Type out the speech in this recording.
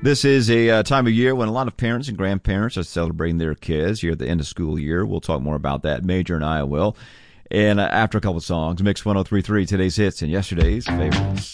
This is a time of year when a lot of parents and grandparents are celebrating their kids here at the end of school year. We'll talk more about that. Major and I will. And after a couple of songs, Mix 103.3, today's hits and yesterday's favorites.